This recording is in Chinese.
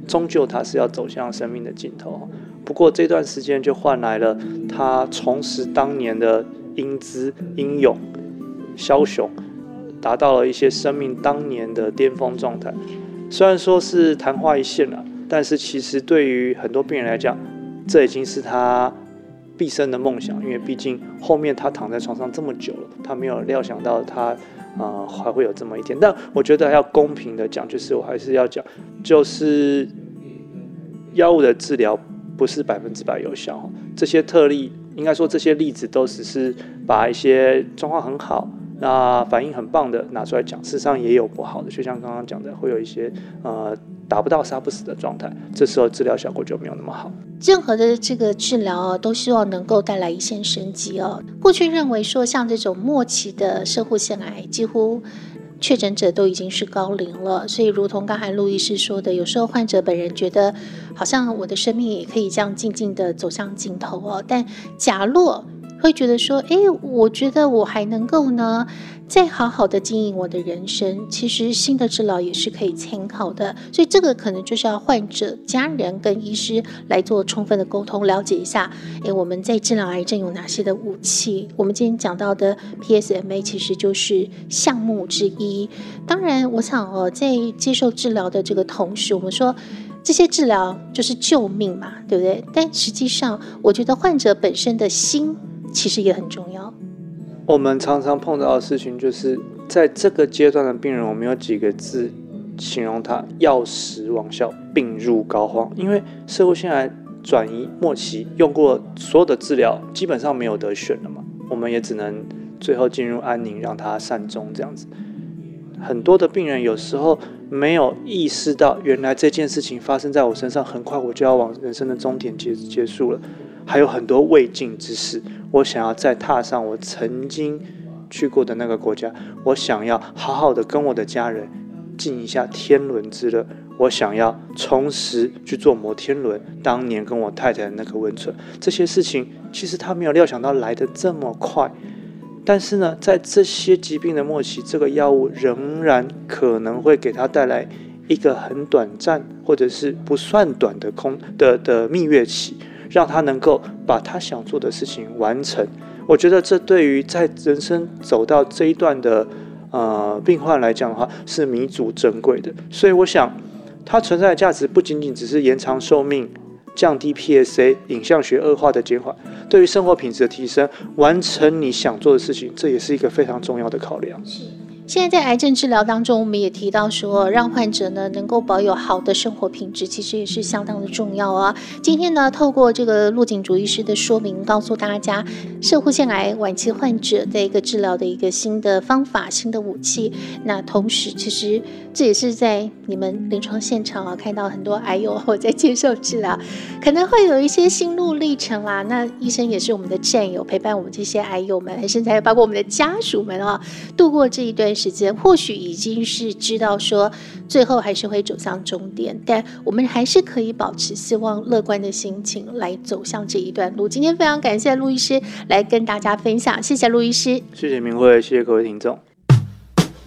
终究他是要走向生命的尽头。不过这段时间就换来了他重拾当年的英姿、英勇、枭雄，达到了一些生命当年的巅峰状态。虽然说是昙花一现了，但是其实对于很多病人来讲，这已经是他毕生的梦想，因为毕竟后面他躺在床上这么久了，他没有料想到他还会有这么一天。但我觉得要公平的讲，就是我还是要讲，就是药物的治疗不是100%有效，这些特例应该说这些例子都只是把一些状况很好、那反应很棒的拿出来讲，事实上也有不好的，就像刚刚讲的，会有一些打不到杀不死的状态，这时候治疗效果就没有那么好。 任何的这个治疗都希望能够带来一线生机过去认为说像这种末期的攝護腺癌，几乎确诊者都已经是高龄了，所以如同刚才陆医师说的，有时候患者本人觉得好像我的生命也可以这样静静的走向尽头但假若会觉得说我觉得我还能够呢再好好的经营我的人生，其实新的治疗也是可以参考的，所以这个可能就是要患者家人跟医师来做充分的沟通，了解一下我们在治疗癌症有哪些的武器。我们今天讲到的 PSMA 其实就是项目之一。当然我想在接受治疗的这个同时，我们说这些治疗就是救命嘛，对不对？但实际上我觉得患者本身的心其实也很重要。 我们常常碰到的事情就是在这个阶段的病人，我们有几个字形容他：药石罔效，病入膏肓。因为攝護腺癌转移末期，用过所有的治疗基本上没有得选了嘛，我们也只能最后进入安宁，让他善终这样子。很多的病人有时候没有意识到，原来这件事情发生在我身上，很快我就要往人生的终点结束了，还有很多未尽之事，我想要再踏上我曾经去过的那个国家，我想要好好的跟我的家人尽一下天伦之乐，我想要重拾去做摩天轮当年跟我太太的那个温存。这些事情其实他没有料想到来得这么快，但是呢，在这些疾病的末期，这个药物仍然可能会给他带来一个很短暂或者是不算短的蜜月期，让他能够把他想做的事情完成。我觉得这对于在人生走到这一段的病患来讲的话，是弥足珍贵的。所以我想它存在的价值不仅仅只是延长寿命、降低 PSA 影像学恶化的减缓，对于生活品质的提升，完成你想做的事情，这也是一个非常重要的考量。 现在在癌症治疗当中，我们也提到说，让患者呢能够保有好的生活品质，其实也是相当的重要啊。今天呢，透过这个陆景竹医师的说明，告诉大家攝護腺癌晚期患者的一个治疗的一个新的方法、新的武器。那同时，其实这也是在你们临床现场看到很多癌友在接受治疗，可能会有一些心路历程啦。那医生也是我们的战友，陪伴我们这些癌友们，甚至还包括我们的家属们度过这一段时间，或许已经是知道说最后还是会走向终点，但我们还是可以保持希望乐观的心情来走向这一段路。今天非常感谢陆医师来跟大家分享，谢谢陆医师。 谢谢明慧，谢谢各位听众。